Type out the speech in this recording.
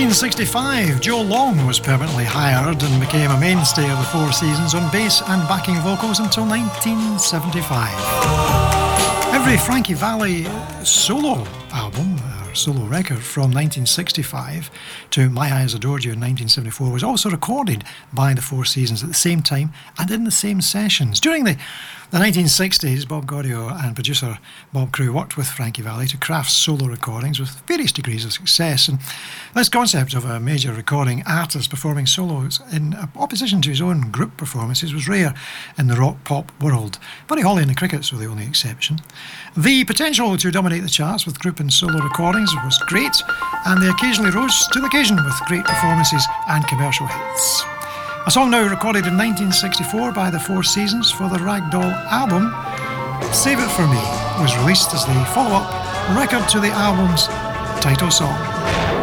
1965, Joe Long was permanently hired and became a mainstay of the Four Seasons on bass and backing vocals until 1975. Every Frankie Valli solo album, or solo record, from 1965 to My Eyes Adored You in 1974 was also recorded by the Four Seasons at the same time and in the same sessions. During the 1960s, Bob Gaudio and producer Bob Crew worked with Frankie Valli to craft solo recordings with various degrees of success. And this concept of a major recording artist performing solos in opposition to his own group performances was rare in the rock-pop world. Buddy Holly and the Crickets were the only exception. The potential to dominate the charts with group and solo recordings was great, and they occasionally rose to the occasion with great performances and commercial hits. A song now recorded in 1964 by the Four Seasons for the Ragdoll album, Save It For Me, was released as the follow-up record to the album's title song.